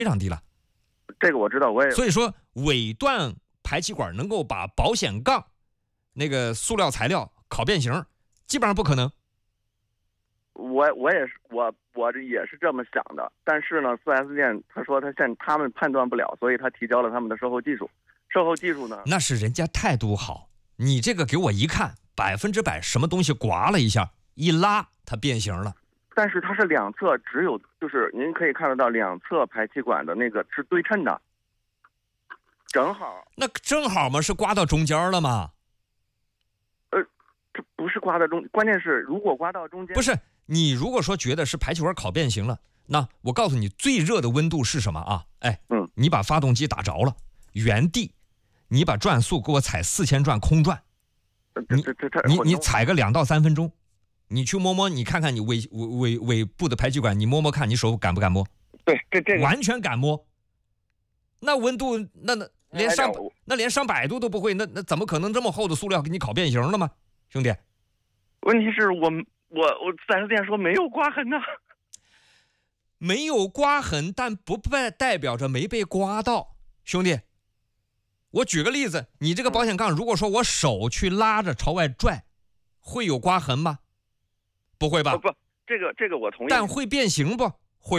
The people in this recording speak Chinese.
非常低了。 这个我知道，我也。 所以说，尾段排气管能够把保险杠那个塑料材料烤变形，基本上不可能。 我也是，我也是这么想的。但是呢，4S店他说他们判断不了，所以他提交了他们的售后技术。售后技术呢， 那是人家态度好。你这个给我一看，100%什么东西刮了一下，一拉它变形了。 但是它是两侧只有，就是您可以看得到两侧排气管的那个是对称的，正好。 那正好嘛，是刮到中间了吗？ 这不是刮到中，关键是如果刮到中间， 不是。你如果说觉得是排气管烤变形了，那我告诉你最热的温度是什么啊？你把发动机打着了，原地，你把转速给我踩4000转空转，你踩个2到3分钟，你去摸摸，你看看你尾部的排气管，你摸摸看，你手敢不敢摸？ 对，这个完全敢摸。那温度那连上100度都不会，那怎么可能这么厚的塑料给你烤变形了吗，兄弟？ 问题是我 4S 店说没有刮痕呢。 没有刮痕，但不代表着没被刮到，兄弟。我举个例子，你这个保险杠，如果说我手去拉着朝外拽，会有刮痕吗？不会吧？ 不，这个我同意。 但会变形不？